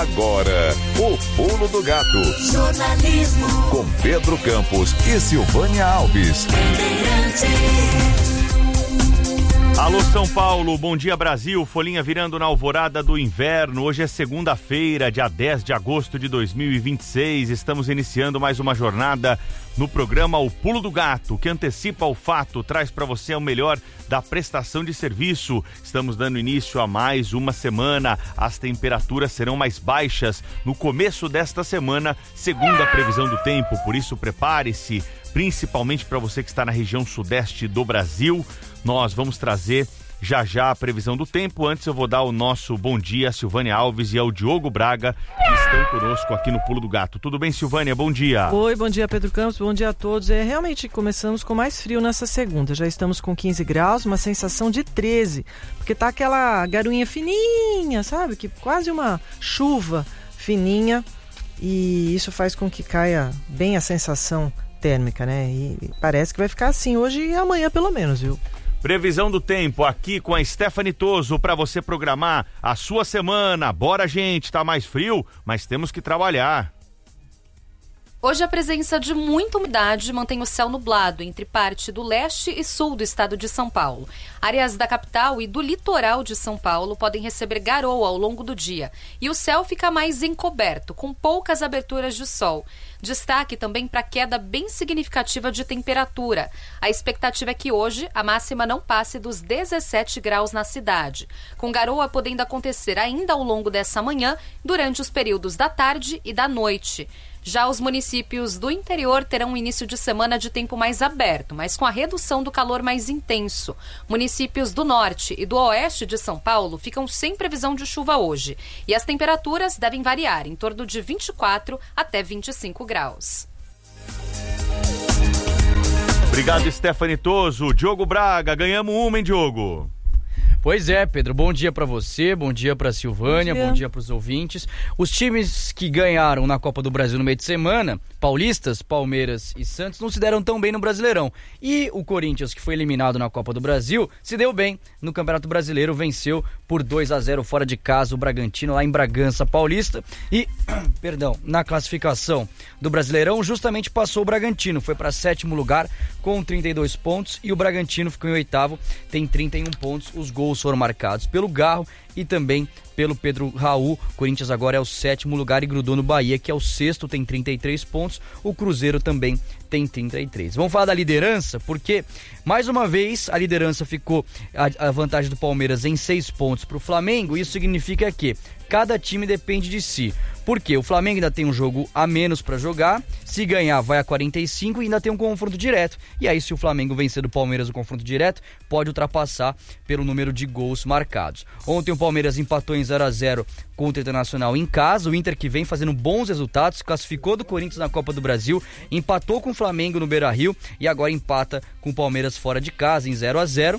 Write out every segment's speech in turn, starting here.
Agora, o Pulo do Gato. Jornalismo. Com Pedro Campos e Silvânia Alves. Alô São Paulo, bom dia Brasil, folhinha virando na alvorada do inverno. Hoje é segunda-feira, dia 10 de agosto de 2026. Estamos iniciando mais uma jornada no programa O Pulo do Gato, que antecipa o fato, traz para você o melhor da prestação de serviço. Estamos dando início a mais uma semana. As temperaturas serão mais baixas no começo desta semana, segundo a previsão do tempo. Por isso, prepare-se, principalmente para você que está na região sudeste do Brasil. Nós vamos trazer já a previsão do tempo. Antes eu vou dar o nosso bom dia a Silvânia Alves e ao Diogo Braga, que estão conosco aqui no Pulo do Gato. Tudo bem, Silvânia? Bom dia. Oi, bom dia, Pedro Campos, bom dia a todos. Realmente começamos com mais frio nessa segunda. Já estamos com 15 graus, uma sensação de 13, porque tá aquela garoinha fininha, sabe? Que quase uma chuva fininha, e isso faz com que caia bem a sensação térmica, né? E parece que vai ficar assim hoje e amanhã pelo menos, viu? Previsão do tempo aqui com a Stephanie Toso para você programar a sua semana. Bora, gente, tá mais frio, mas temos que trabalhar. Hoje a presença de muita umidade mantém o céu nublado entre parte do leste e sul do estado de São Paulo. Áreas da capital e do litoral de São Paulo podem receber garoa ao longo do dia e o céu fica mais encoberto, com poucas aberturas de sol. Destaque também para queda bem significativa de temperatura. A expectativa é que hoje a máxima não passe dos 17 graus na cidade, com garoa podendo acontecer ainda ao longo dessa manhã, durante os períodos da tarde e da noite. Já os municípios do interior terão um início de semana de tempo mais aberto, mas com a redução do calor mais intenso. Municípios do norte e do oeste de São Paulo ficam sem previsão de chuva hoje. E as temperaturas devem variar em torno de 24 até 25 graus. Obrigado, Stephanie Toso. Diogo Braga, ganhamos uma, hein, Diogo? Pois é, Pedro, bom dia pra você, bom dia pra Silvânia, bom dia pros ouvintes. Os times que ganharam na Copa do Brasil no meio de semana, paulistas, Palmeiras e Santos, não se deram tão bem no Brasileirão. E o Corinthians, que foi eliminado na Copa do Brasil, se deu bem no Campeonato Brasileiro, venceu por 2-0 fora de casa o Bragantino, lá em Bragança Paulista. E, na classificação do Brasileirão, justamente passou o Bragantino, foi para 7º lugar com 32 pontos e o Bragantino ficou em 8º, tem 31 pontos. Os gols foram marcados pelo Garro e também pelo Pedro Raul. Corinthians agora é o 7º lugar e grudou no Bahia, que é o 6º, tem 33 pontos. O Cruzeiro também tem 33. Vamos falar da liderança, porque mais uma vez a liderança ficou a vantagem do Palmeiras em 6 pontos para o Flamengo. Isso significa que cada time depende de si. Porque o Flamengo ainda tem um jogo a menos para jogar, se ganhar vai a 45 e ainda tem um confronto direto. E aí, se o Flamengo vencer do Palmeiras o confronto direto, pode ultrapassar pelo número de gols marcados. Ontem o Palmeiras empatou em 0-0 contra o Internacional em casa. O Inter, que vem fazendo bons resultados, classificou do Corinthians na Copa do Brasil, empatou com o Flamengo no Beira-Rio e agora empata com o Palmeiras fora de casa em 0-0.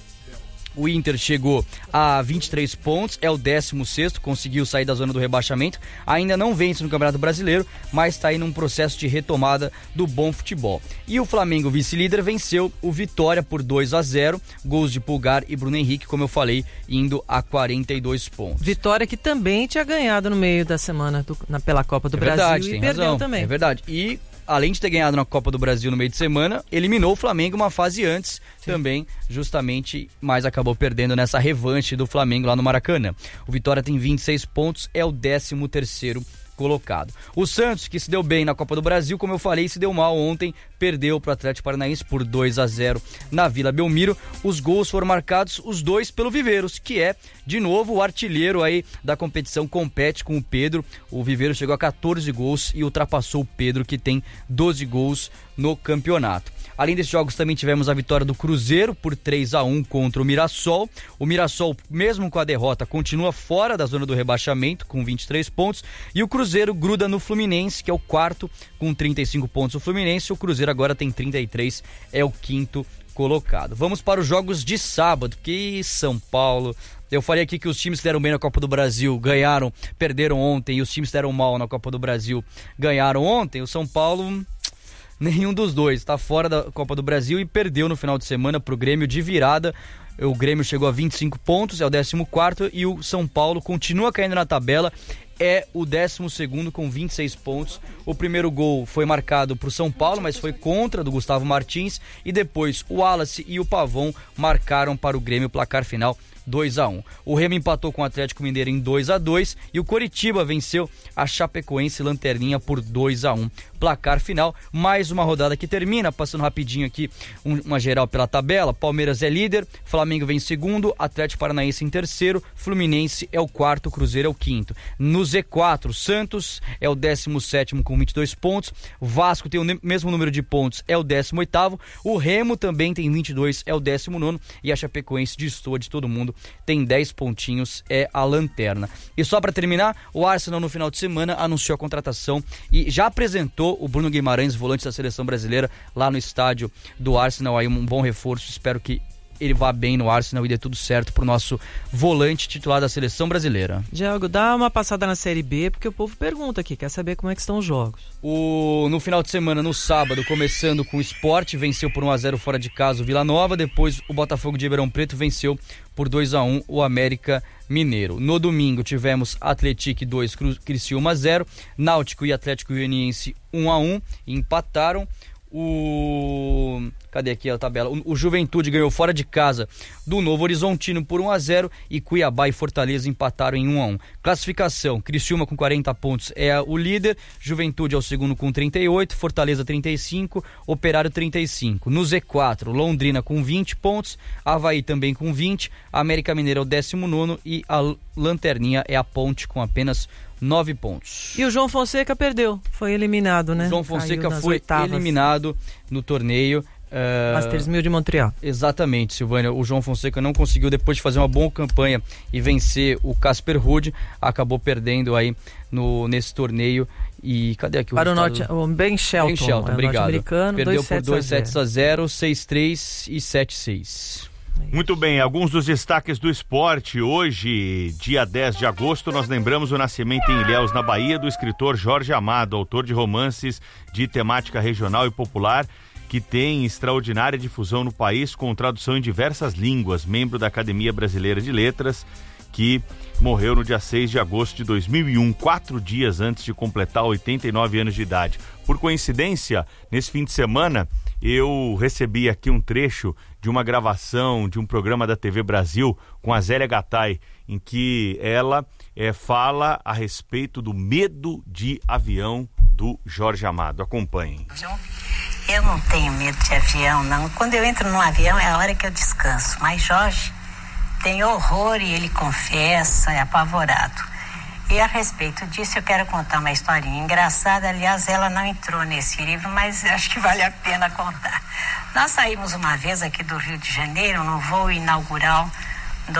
O Inter chegou a 23 pontos, é o 16º, conseguiu sair da zona do rebaixamento, ainda não vence no Campeonato Brasileiro, mas está aí num processo de retomada do bom futebol. E o Flamengo, vice-líder, venceu o Vitória por 2-0, gols de Pulgar e Bruno Henrique, como eu falei, indo a 42 pontos. Vitória que também tinha ganhado no meio da semana pela Copa do Brasil, verdade, e perdeu razão, também. É verdade, e além de ter ganhado na Copa do Brasil no meio de semana, eliminou o Flamengo uma fase antes, também, justamente, mas acabou perdendo nessa revanche do Flamengo lá no Maracanã. O Vitória tem 26 pontos, é o 13º colocado. O Santos, que se deu bem na Copa do Brasil, como eu falei, se deu mal ontem, perdeu para o Atlético Paranaense por 2-0 na Vila Belmiro. Os gols foram marcados, os dois pelo Viveiros, que é, de novo, o artilheiro aí da competição, compete com o Pedro. O Viveiros chegou a 14 gols e ultrapassou o Pedro, que tem 12 gols no campeonato. Além desses jogos, também tivemos a vitória do Cruzeiro por 3-1 contra o Mirassol. O Mirassol, mesmo com a derrota, continua fora da zona do rebaixamento, com 23 pontos. E o Cruzeiro gruda no Fluminense, que é o 4º, com 35 pontos o Fluminense. O Cruzeiro agora tem 33, é o 5º colocado. Vamos para os jogos de sábado, que São Paulo... Eu falei aqui que os times que deram bem na Copa do Brasil ganharam, perderam ontem, e os times que deram mal na Copa do Brasil ganharam ontem. O São Paulo... nenhum dos dois, está fora da Copa do Brasil e perdeu no final de semana para o Grêmio de virada. O Grêmio chegou a 25 pontos, é o 14º, e o São Paulo continua caindo na tabela, é o 12º com 26 pontos. O primeiro gol foi marcado para o São Paulo, mas foi contra do Gustavo Martins. E depois o Wallace e o Pavon marcaram para o Grêmio, placar final 2-1. O Remo empatou com o Atlético Mineiro em 2-2 e o Coritiba venceu a Chapecoense Lanterninha por 2-1. Placar final, mais uma rodada que termina, passando rapidinho aqui uma geral pela tabela. Palmeiras é líder, Flamengo vem em segundo, Atlético Paranaense em terceiro, Fluminense é o quarto, Cruzeiro é o quinto. No Z4, Santos é o 17º com 22 pontos, Vasco tem o mesmo número de pontos, é o 18º, o Remo também tem 22, é o 19º, e a Chapecoense destoa de todo mundo, tem 10 pontinhos, é a lanterna. E só para terminar, o Arsenal no final de semana anunciou a contratação e já apresentou o Bruno Guimarães, volante da seleção brasileira, lá no estádio do Arsenal, aí um bom reforço, espero que ele vá bem no Arsenal e dê tudo certo pro nosso volante titular da seleção brasileira. Diego, dá uma passada na Série B, porque o povo pergunta aqui, quer saber como é que estão os jogos. No final de semana, no sábado, começando com o Sport, venceu por 1-0 fora de casa o Vila Nova, depois o Botafogo de Ribeirão Preto venceu por 2-1 o América Mineiro. No domingo tivemos Atlético 2, Criciúma 0, Náutico e Atlético Goianiense 1-1, empataram. Cadê aqui a tabela? O Juventude ganhou fora de casa do Novo Horizontino por 1-0 e Cuiabá e Fortaleza empataram em 1-1. Classificação: Criciúma com 40 pontos é o líder, Juventude é o segundo com 38, Fortaleza 35, Operário 35. No Z4, Londrina com 20 pontos, Avaí também com 20, América Mineiro é o 19º e a Lanterninha é a Ponte com apenas 9 pontos. E o João Fonseca perdeu, foi eliminado, né? João Fonseca foi eliminado no torneio. Masters 1000 de Montreal. Exatamente, Silvânia. O João Fonseca não conseguiu, depois de fazer uma boa campanha e vencer o Casper Ruud, acabou perdendo aí nesse torneio. E cadê aqui o para o Ben Shelton. Ben Shelton, obrigado. Perdeu por 2-7-0, 6-3 e 7-6. Muito bem, alguns dos destaques do esporte. Hoje, dia 10 de agosto, nós lembramos o nascimento em Ilhéus, na Bahia, do escritor Jorge Amado, autor de romances de temática regional e popular, que tem extraordinária difusão no país, com tradução em diversas línguas, membro da Academia Brasileira de Letras, que morreu no dia 6 de agosto de 2001, 4 dias antes de completar 89 anos de idade. Por coincidência, nesse fim de semana, eu recebi aqui um trecho de uma gravação de um programa da TV Brasil com a Zélia Gattai, em que ela fala a respeito do medo de avião do Jorge Amado. Acompanhem. Eu não tenho medo de avião, não. Quando eu entro num avião é a hora que eu descanso. Mas Jorge tem horror e ele confessa, é apavorado. E a respeito disso eu quero contar uma historinha engraçada. Aliás, ela não entrou nesse livro, mas acho que vale a pena contar. Nós saímos uma vez aqui do Rio de Janeiro no voo inaugural do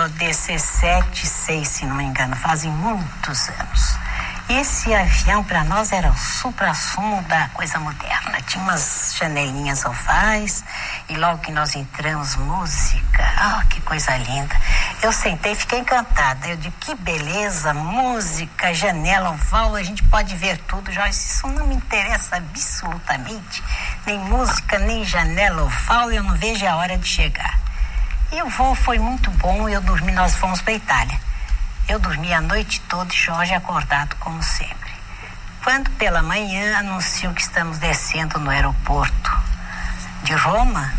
DC-76, se não me engano, fazem muitos anos. Esse avião para nós era o supra-sumo da coisa moderna. Tinha umas janelinhas ovais e logo que nós entramos, música, que coisa linda. Eu sentei e fiquei encantada. Eu digo, que beleza, música, janela oval, a gente pode ver tudo. Jorge, isso não me interessa absolutamente. Nem música, nem janela oval, eu não vejo a hora de chegar. E o voo foi muito bom, eu dormi, nós fomos para a Itália. Eu dormi a noite toda e Jorge acordado como sempre. Quando pela manhã anunciam que estamos descendo no aeroporto de Roma,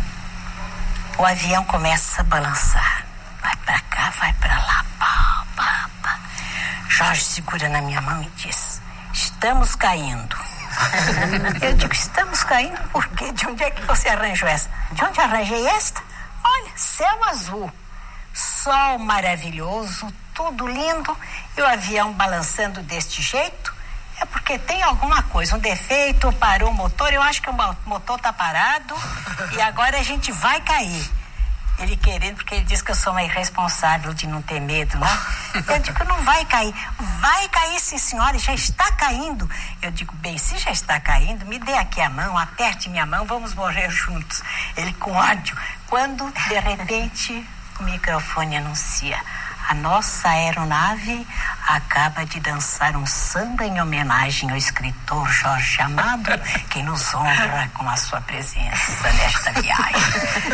o avião começa a balançar. Vai pra cá, vai pra lá, pá, pá, pá. Jorge segura na minha mão e diz, estamos caindo. Eu digo, estamos caindo por quê? De onde é que você arranjou essa? De onde arranjei esta? Olha, céu azul, sol maravilhoso, tudo lindo, e o avião balançando deste jeito, é porque tem alguma coisa, um defeito, parou o motor, eu acho que o motor tá parado e agora a gente vai cair. Ele querendo, porque ele diz que eu sou uma irresponsável de não ter medo, né? Eu digo, não vai cair. Vai cair, sim, senhora, já está caindo. Eu digo, bem, se já está caindo, me dê aqui a mão, aperte minha mão, vamos morrer juntos. Ele com ódio. Quando, de repente, o microfone anuncia, a nossa aeronave acaba de dançar um samba em homenagem ao escritor Jorge Amado, que nos honra com a sua presença nesta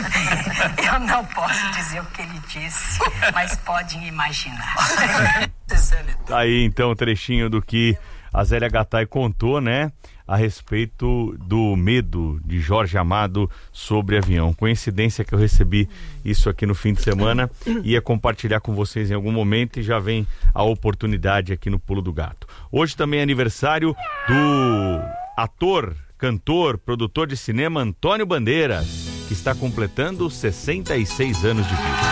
viagem. Eu não posso dizer o que ele disse, mas podem imaginar. Tá aí então o trechinho do que a Zélia Gattai contou, né? A respeito do medo de Jorge Amado sobre avião. Coincidência que eu recebi isso aqui no fim de semana, ia compartilhar com vocês em algum momento e já vem a oportunidade aqui no Pulo do Gato. Hoje também é aniversário do ator, cantor, produtor de cinema Antônio Bandeiras, que está completando 66 anos de vida.